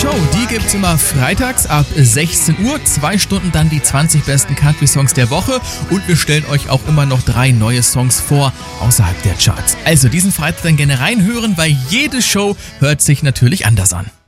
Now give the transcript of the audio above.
Show, die gibt's immer freitags ab 16 Uhr. 2 Stunden dann die 20 besten Country-Songs der Woche. Und wir stellen euch auch immer noch 3 neue Songs vor, außerhalb der Charts. Also diesen Freitag dann gerne reinhören, weil jede Show hört sich natürlich anders an.